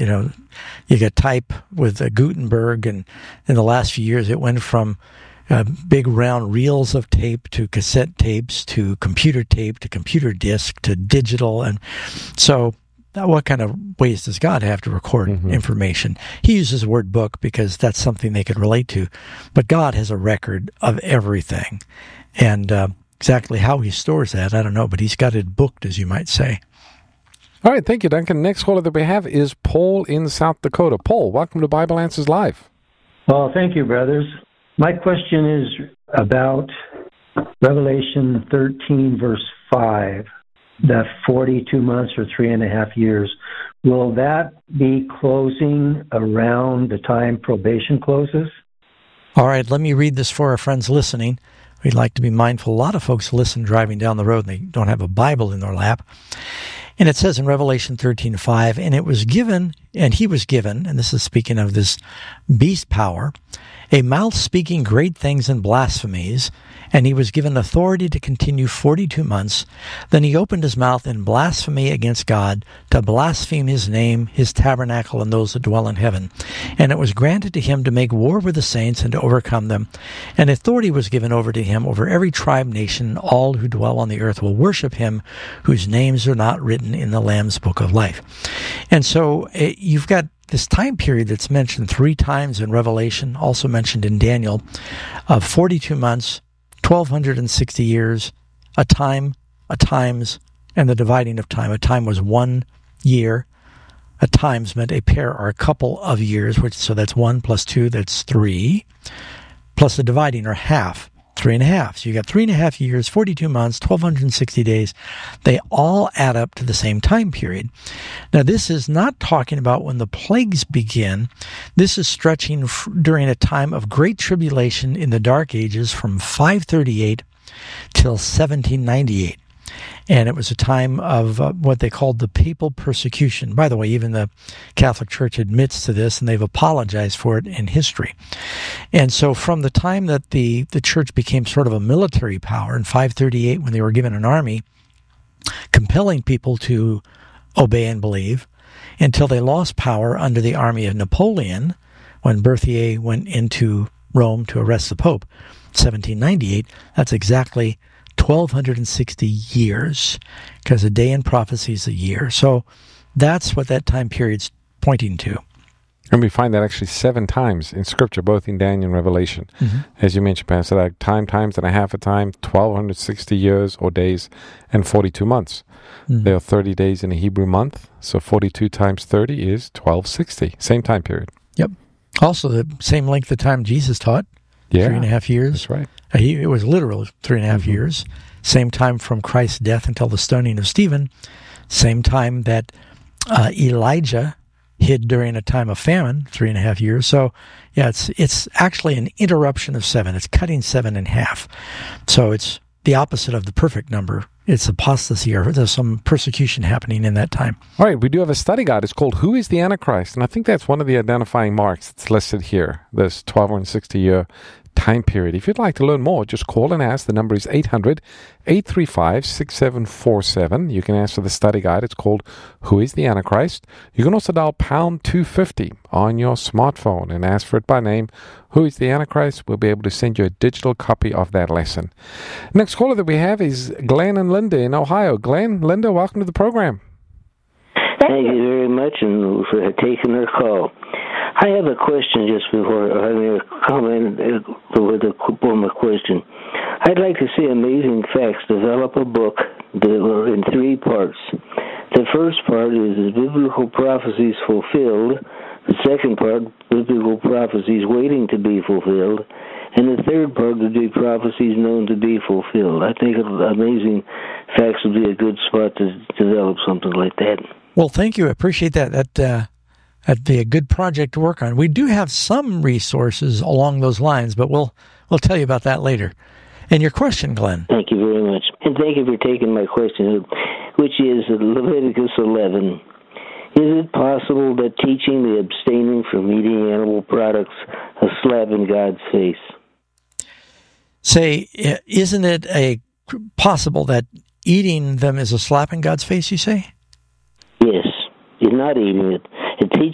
you get type with Gutenberg, and in the last few years it went from big round reels of tape to cassette tapes to computer tape to computer disc to digital. And so what kind of ways does God have to record information? He uses the word book because that's something they could relate to. But God has a record of everything. And exactly how he stores that, I don't know, but he's got it booked, as you might say. All right, thank you, Duncan. Next caller that we have is Paul in South Dakota. Paul, welcome to Bible Answers Live. Well, thank you, brothers. My question is about Revelation 13, verse 5, the 42 months or 3.5 years. Will that be closing around the time probation closes? All right, let me read this for our friends listening. We'd like to be mindful. A lot of folks listen driving down the road and they don't have a Bible in their lap. And it says in Revelation 13:5, and he was given, and this is speaking of this beast power, a mouth speaking great things and blasphemies, and he was given authority to continue 42 months. Then he opened his mouth in blasphemy against God, to blaspheme his name, his tabernacle, and those that dwell in heaven. And it was granted to him to make war with the saints and to overcome them. And authority was given over to him over every tribe, nation, all who dwell on the earth will worship him, whose names are not written in the Lamb's book of life. And so you've got this time period that's mentioned 3 times in Revelation, also mentioned in Daniel, of 42 months, 1,260 years, a time, a times, and the dividing of time. A time was 1 year. A times meant a pair or a couple of years, so that's 1 plus 2, that's 3, plus the dividing or half, 3.5. So you got 3.5 years, 42 months, 1,260 days. They all add up to the same time period. Now, this is not talking about when the plagues begin. This is stretching during a time of great tribulation in the Dark Ages from 538 till 1798. And it was a time of what they called the papal persecution. By the way, even the Catholic Church admits to this, and they've apologized for it in history. And so from the time that the church became sort of a military power in 538, when they were given an army, compelling people to obey and believe, until they lost power under the army of Napoleon, when Berthier went into Rome to arrest the Pope, 1798, that's exactly 1,260 years, because a day in prophecy is a year. So that's what that time period's pointing to. And we find that actually 7 times in Scripture, both in Daniel and Revelation. As you mentioned, Pastor, like time, times, and a half a time, 1,260 years or days, and 42 months. There are 30 days in a Hebrew month, so 42 times 30 is 1,260, same time period. Yep. Also the same length of time Jesus taught, 3.5 years. That's right. It was literal 3.5 years. Same time from Christ's death until the stoning of Stephen. Same time that Elijah hid during a time of famine, 3.5 years. So, yeah, it's actually an interruption of 7. It's cutting 7 in half. So it's the opposite of the perfect number. It's apostasy, or there's some persecution happening in that time. All right, we do have a study guide. It's called Who is the Antichrist? And I think that's one of the identifying marks that's listed here, this 1,260-year time period. If you'd like to learn more, just call and ask. The number is 800-835-6747. You can ask for the study guide. It's called Who is the Antichrist? You can also dial pound 250 on your smartphone and ask for it by name. Who is the Antichrist? We'll be able to send you a digital copy of that lesson. Next caller that we have is Glenn and Linda in Ohio. Glenn, Linda, welcome to the program. Thank you very much and for taking our call. I have a question just before having a comment for my question. I'd like to see Amazing Facts develop a book in 3 parts. The first part is biblical prophecies fulfilled. The second part, biblical prophecies waiting to be fulfilled. And the third part would be prophecies known to be fulfilled. I think Amazing Facts would be a good spot to develop something like that. Well, thank you. I appreciate that. That'd be a good project to work on. We do have some resources along those lines, but we'll tell you about that later. And your question, Glenn. Thank you very much. And thank you for taking my question, which is Leviticus 11. Is it possible that teaching the abstaining from eating animal products a slap in God's face? Say, isn't it possible that eating them is a slap in God's face, you say? Yes. You're not eating it. And teaching